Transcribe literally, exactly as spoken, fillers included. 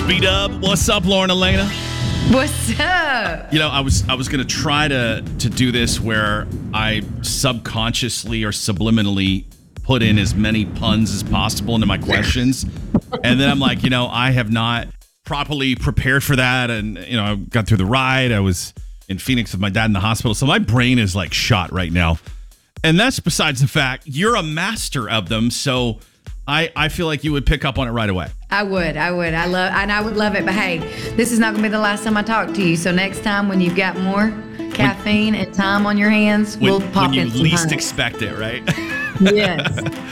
B-Dub, what's up, Lauren Elena? What's up? You know, I was I was gonna try to to do this where I subconsciously or subliminally put in as many puns as possible into my questions, and then I'm like, you know, I have not properly prepared for that, and you know, I got through the ride. I was in Phoenix with my dad in the hospital, so my brain is like shot right now, and that's besides the fact you're a master of them, so. I, I feel like you would pick up on it right away. I would, I would. I love, and I would love it. But hey, this is not going to be the last time I talk to you. So next time when you've got more caffeine when, and time on your hands, when, we'll pop when in you some least puns. expect it, right? Yes.